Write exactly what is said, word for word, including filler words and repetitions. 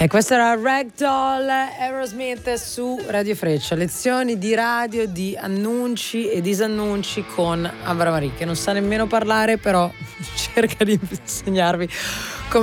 E questo era Ragdoll, Aerosmith su Radio Freccia. Lezioni di radio, di annunci e disannunci con Ambra Marie, che non sa nemmeno parlare, però cerca di insegnarvi come